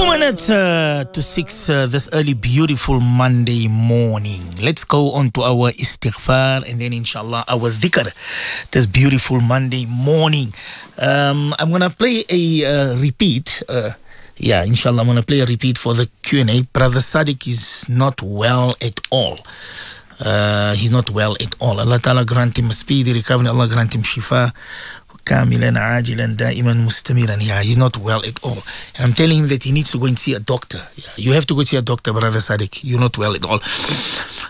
2 minutes to 6 this early beautiful Monday morning. Let's go on to our istighfar and then inshallah our dhikr this beautiful Monday morning. I'm going to play a repeat. Inshallah, I'm going to play a repeat for the Q&A. Brother Sadiq is not well at all. He's not well at all. Allah Ta'ala grant him a speedy recovery. Allah grant him shifa. كاملا عاجلا دائما مستمرا. He's not well at all. And I'm telling him that he needs to go and see a doctor. You have to go see a doctor, Brother Sadiq. You're not well at all.